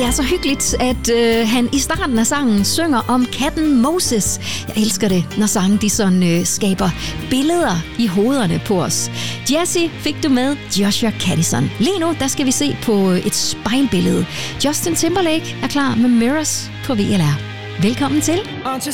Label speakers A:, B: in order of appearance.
A: det er så hyggeligt, at han i starten af sangen synger om katten Moses. Jeg elsker det, når sangen de sådan skaber billeder i hovederne på os. Jessie fik du med Joshua Caddison. Lige nu, der skal vi se på et spejlbillede. Justin Timberlake er klar med Mirrors på VLR. Velkommen til.
B: Aren't you